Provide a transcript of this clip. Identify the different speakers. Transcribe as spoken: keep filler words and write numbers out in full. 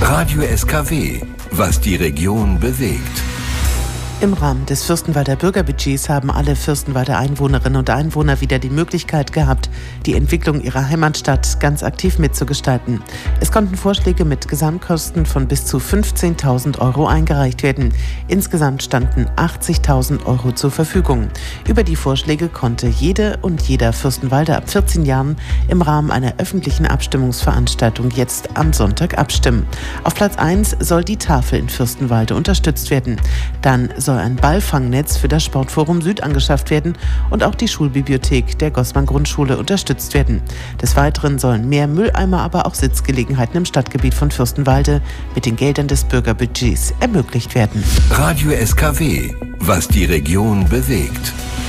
Speaker 1: Radio S K W, was die Region bewegt.
Speaker 2: Im Rahmen des Fürstenwalder Bürgerbudgets haben alle Fürstenwalder Einwohnerinnen und Einwohner wieder die Möglichkeit gehabt, die Entwicklung ihrer Heimatstadt ganz aktiv mitzugestalten. Es konnten Vorschläge mit Gesamtkosten von bis zu fünfzehntausend Euro eingereicht werden. Insgesamt standen achtzigtausend Euro zur Verfügung. Über die Vorschläge konnte jede und jeder Fürstenwalder ab vierzehn Jahren im Rahmen einer öffentlichen Abstimmungsveranstaltung jetzt am Sonntag abstimmen. Auf Platz eins soll die Tafel in Fürstenwalde unterstützt werden. Dann soll ein Ballfangnetz für das Sportforum Süd angeschafft werden und auch die Schulbibliothek der Gossmann-Grundschule unterstützt werden. Des Weiteren sollen mehr Mülleimer, aber auch Sitzgelegenheiten im Stadtgebiet von Fürstenwalde mit den Geldern des Bürgerbudgets ermöglicht werden.
Speaker 1: Radio S K W, was die Region bewegt.